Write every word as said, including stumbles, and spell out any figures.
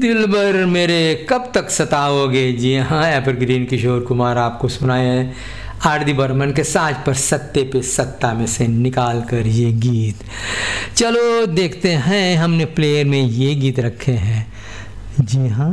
दिलबर मेरे कब तक सताओगे। जी हाँ, एवरग्रीन किशोर कुमार आपको सुनाए हैं आर डी बर्मन के साज पर सत्ते पे सत्ता में से निकाल कर ये गीत। चलो देखते हैं, हमने प्लेयर में ये गीत रखे हैं। जी हाँ।